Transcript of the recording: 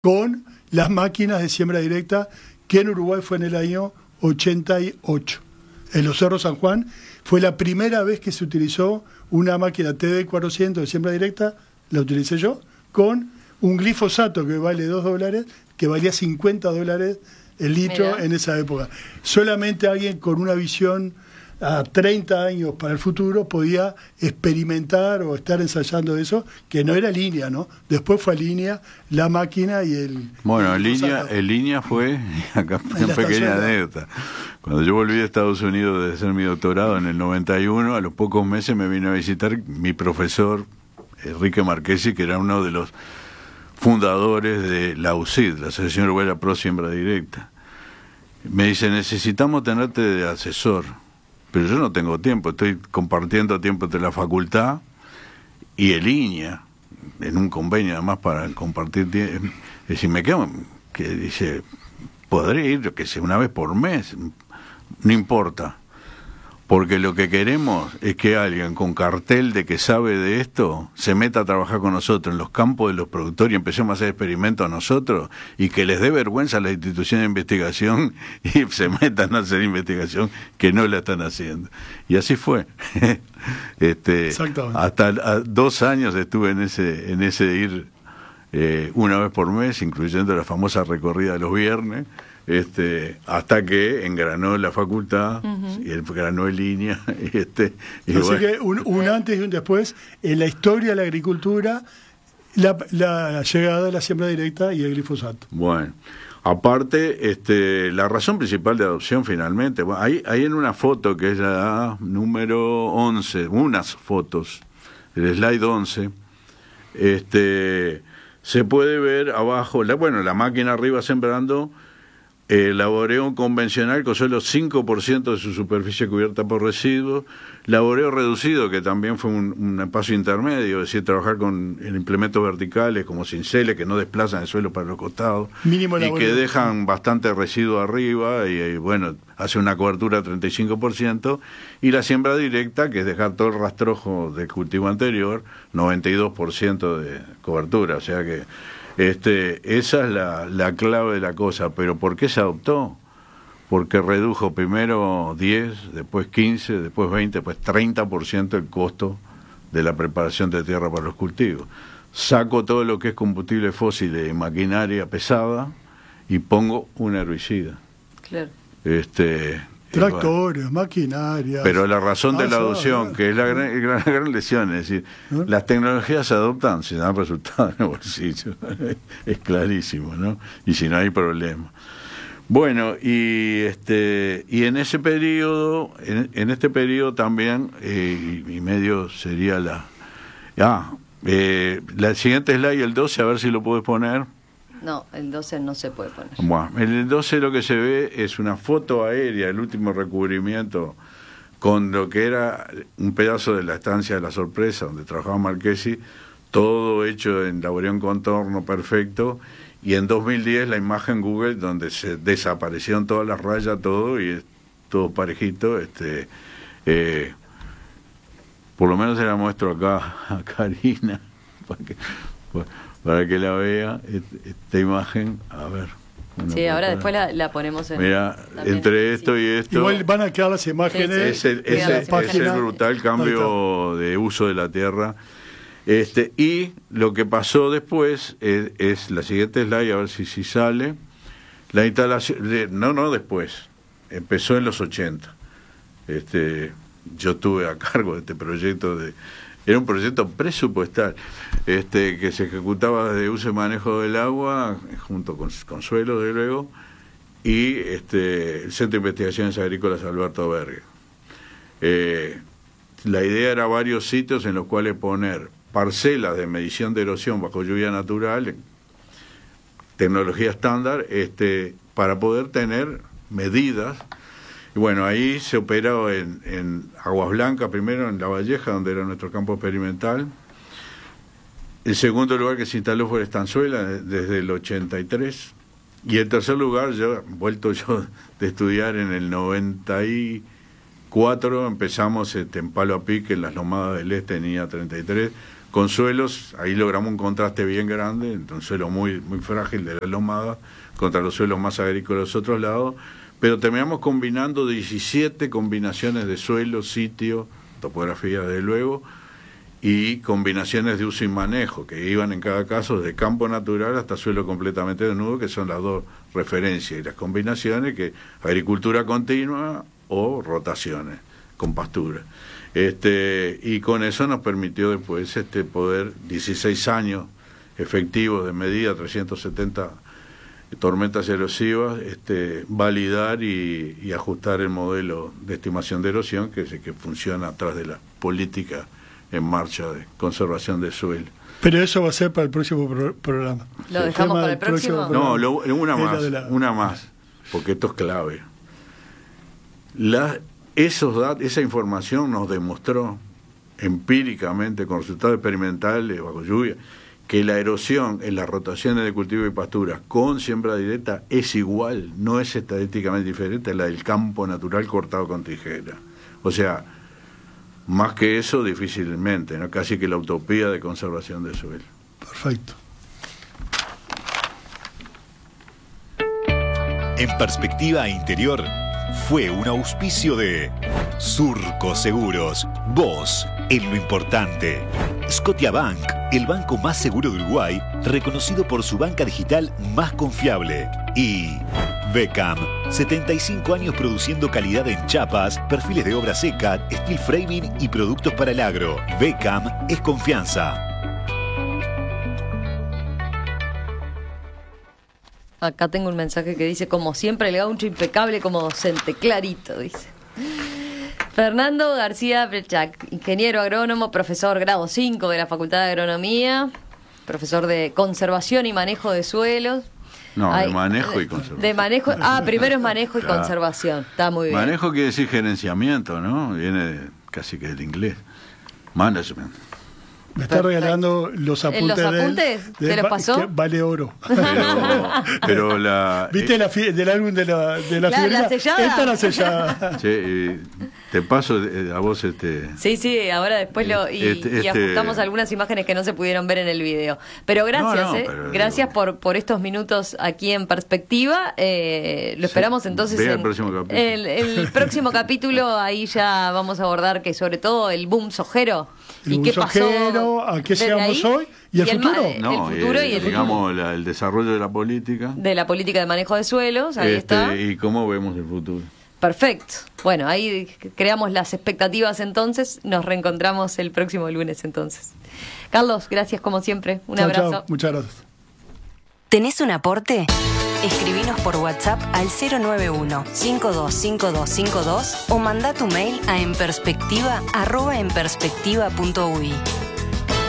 con las máquinas de siembra directa, que en Uruguay fue en el año 88. En los Cerros San Juan fue la primera vez que se utilizó una máquina TD400 de siembra directa, la utilicé yo, con un glifosato que vale $2, que valía $50 el litro. Mirá. En esa época. Solamente alguien con una visión a 30 años para el futuro podía experimentar o estar ensayando eso, que no era Línea, ¿no? Después fue Línea, la máquina y el... Bueno, el Línea fue, acá una pequeña anécdota. Cuando yo volví a Estados Unidos de hacer mi doctorado en el 91, a los pocos meses me vino a visitar mi profesor, Enrique Marchesi, que era uno de los fundadores de la UCID, la Asociación Uruguaya Pro Siembra Directa. Me dice, necesitamos tenerte de asesor. Pero yo no tengo tiempo, estoy compartiendo tiempo entre la facultad y el INEA, en un convenio además para compartir tiempo. Es decir, me quedo, que dice, podré ir, yo que sé, una vez por mes, no importa. Porque lo que queremos es que alguien con cartel de que sabe de esto se meta a trabajar con nosotros en los campos de los productores y empecemos a hacer experimentos nosotros, y que les dé vergüenza a las instituciones de investigación y se metan a hacer investigación que no la están haciendo. Y así fue. Hasta 2 años estuve en ese ir una vez por mes, incluyendo la famosa recorrida de los viernes. Hasta que engranó la facultad, y engranó en Línea. Y así bueno, que un antes y un después en la historia de la agricultura, la llegada de la siembra directa y el glifosato. Bueno, aparte, la razón principal de adopción finalmente, bueno, hay en una foto que es la número 11, unas fotos, el slide 11, se puede ver abajo, la máquina arriba sembrando. Laboreo convencional con solo 5% de su superficie cubierta por residuos, laboreo reducido, que también fue un paso intermedio, es decir, trabajar con implementos verticales como cinceles que no desplazan el suelo para los costados, mínimo y que dejan bastante residuo arriba, y bueno, hace una cobertura 35%, y la siembra directa, que es dejar todo el rastrojo del cultivo anterior, 92% de cobertura, o sea que esa es la clave de la cosa. Pero ¿por qué se adoptó? Porque redujo primero 10, después 15, después 20, después 30% el costo de la preparación de tierra para los cultivos. Saco todo lo que es combustible fósil y maquinaria pesada y pongo un herbicida. Claro. Tractores, bueno, maquinaria. Pero la razón de la adopción, que es la gran lesión, es decir, las tecnologías se adoptan si dan resultados en el bolsillo. Es clarísimo, ¿no? Y si no hay problema. Bueno, y en ese periodo, en este periodo también, y medio sería la siguiente slide, el 12, a ver si lo puedes poner. No, el 12 no se puede poner. Bueno, en el 12 lo que se ve es una foto aérea, el último recubrimiento, con lo que era un pedazo de la estancia de La Sorpresa, donde trabajaba Marchesi, todo hecho en laboreo en contorno perfecto, y en 2010 la imagen Google, donde se desaparecieron todas las rayas, todo, y es todo parejito. Por lo menos se la muestro acá a Karina, para que la vea, esta imagen, a ver. Sí, ahora después la ponemos en... Mira, entre esto y esto... Igual van a quedar las imágenes. Es el brutal cambio de uso de la tierra. Y lo que pasó después es la siguiente slide, a ver si sale. La instalación... No después. Empezó en los 80. Yo estuve a cargo de este proyecto Era un proyecto presupuestal que se ejecutaba desde uso y manejo del agua, junto con suelo, de luego, y el Centro de Investigaciones Agrícolas Alberto Berger. La idea era varios sitios en los cuales poner parcelas de medición de erosión bajo lluvia natural, tecnología estándar, para poder tener medidas. Y bueno, ahí se operó en Aguas Blancas, primero en La Valleja, donde era nuestro campo experimental. El segundo lugar que se instaló fue Estanzuela, desde el 83. Y el tercer lugar, vuelto yo de estudiar en el 94, empezamos en Palo a Pique, en las Lomadas del Este, en IA 33, con suelos, ahí logramos un contraste bien grande, un suelo muy, muy frágil de la lomada contra los suelos más agrícolas de los otros lados, pero terminamos combinando 17 combinaciones de suelo, sitio, topografía desde luego, y combinaciones de uso y manejo, que iban en cada caso desde campo natural hasta suelo completamente desnudo, que son las dos referencias, y las combinaciones que agricultura continua o rotaciones con pastura. Y con eso nos permitió después poder 16 años efectivos de medida, 370 tormentas erosivas, validar y ajustar el modelo de estimación de erosión que funciona atrás de la política en marcha de conservación del suelo. Pero eso va a ser para el próximo programa. ¿Lo dejamos para el próximo? No, una más, porque esto es clave. Esa información nos demostró empíricamente, con resultados experimentales bajo lluvia, que la erosión en las rotaciones de cultivo y pasturas con siembra directa es igual, no es estadísticamente diferente a la del campo natural cortado con tijera. O sea, más que eso difícilmente, ¿no? Casi que la utopía de conservación del suelo. Perfecto. En Perspectiva Interior fue un auspicio de Surco Seguros, vos en lo importante. Scotiabank, el banco más seguro de Uruguay, reconocido por su banca digital más confiable. Y Beckham, 75 años produciendo calidad en chapas, perfiles de obra seca, steel framing y productos para el agro. Beckham es confianza. Acá tengo un mensaje que dice: como siempre, el gaucho impecable como docente, clarito, dice. Fernando García Brechac, ingeniero agrónomo, profesor grado 5 de la Facultad de Agronomía, profesor de conservación y manejo de suelos. No, de manejo y conservación. De manejo, primero es manejo y conservación, está muy bien. Manejo quiere decir gerenciamiento, ¿no? Viene casi que del inglés. Management. Me está regalando los apuntes. ¿Los apuntes? ¿Te los pasó? Que vale oro. Pero la... ¿Viste del álbum de la figurina? ¿La sellada? Esta es la sellada. Sí, te paso a vos Sí, ahora después y ajustamos algunas imágenes que no se pudieron ver en el video. Pero gracias, gracias por estos minutos aquí en Perspectiva. Lo esperamos entonces el próximo capítulo. El próximo capítulo, ahí ya vamos a abordar que sobre todo el boom sojero. ¿Y qué pasó? ¿A qué llegamos hoy? ¿Y el futuro? El futuro y el digamos, el desarrollo de la política. De la política de manejo de suelos, ahí está. Y cómo vemos el futuro. Perfecto. Bueno, ahí creamos las expectativas entonces. Nos reencontramos el próximo lunes entonces. Carlos, gracias como siempre. Un abrazo. Chao. Muchas gracias. ¿Tenés un aporte? Escribinos por WhatsApp al 091-525252 o mandá tu mail a enperspectiva@enperspectiva.ui.